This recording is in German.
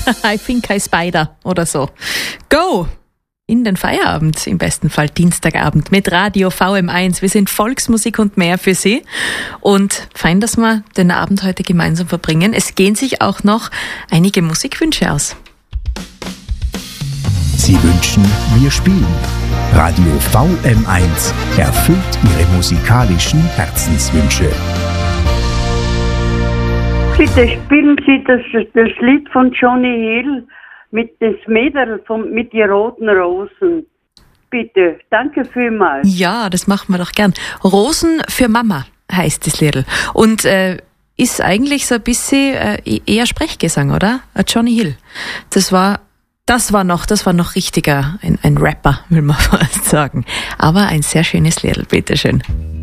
I think I spider oder so. Go! In den Feierabend, im besten Fall Dienstagabend mit Radio VM1. Wir sind Volksmusik und mehr für Sie. Und fein, dass wir den Abend heute gemeinsam verbringen. Es gehen sich auch noch einige Musikwünsche aus. Sie wünschen, wir spielen. Radio VM1 erfüllt Ihre musikalischen Herzenswünsche. Bitte spielen Sie das Lied von Johnny Hill mit das Mädel mit den roten Rosen. Bitte, danke vielmals. Ja, das machen wir doch gern. Rosen für Mama heißt das Liedl. Und ist eigentlich so ein bisschen eher Sprechgesang, oder? Johnny Hill. Das war noch richtiger, ein Rapper, will man fast sagen. Aber ein sehr schönes Liedl, bitteschön.